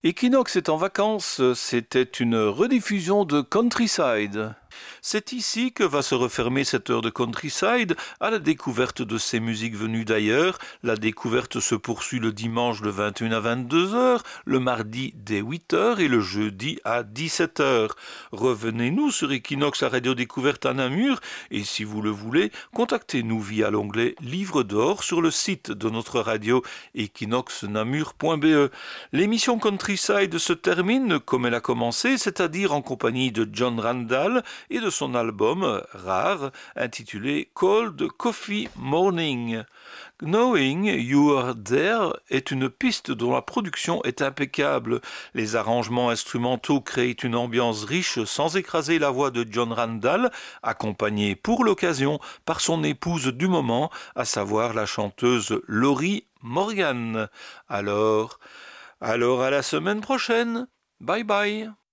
Equinox est en vacances, c'était une rediffusion de Countryside. C'est ici que va se refermer cette heure de Countryside à la découverte de ces musiques venues d'ailleurs. La découverte se poursuit le dimanche de 21 à 22 heures, le mardi dès 8 heures et le jeudi à 17 heures. Revenez-nous sur Equinox à Radio Découverte à Namur et si vous le voulez, contactez-nous via l'onglet Livre d'or sur le site de notre radio equinoxnamur.be. L'émission Countryside se termine comme elle a commencé, c'est-à-dire en compagnie de John Randall et de son album rare intitulé Cold Coffee Morning. Knowing You Are There est une piste dont la production est impeccable. Les arrangements instrumentaux créent une ambiance riche sans écraser la voix de John Randall, accompagné pour l'occasion par son épouse du moment, à savoir la chanteuse Laurie Morgan. Alors à la semaine prochaine. Bye bye.